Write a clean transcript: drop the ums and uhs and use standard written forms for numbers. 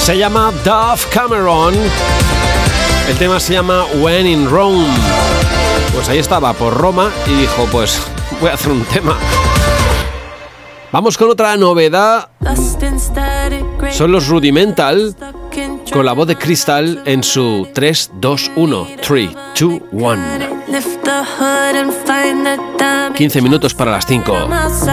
Se llama Dove Cameron. El tema se llama When in Rome. Pues ahí estaba, por Roma, y dijo, pues voy a hacer un tema. Vamos con otra novedad. Son los Rudimental, con la voz de Crystal en su 3, 2, 1. 3, 2, 1. 15 minutos para las 5.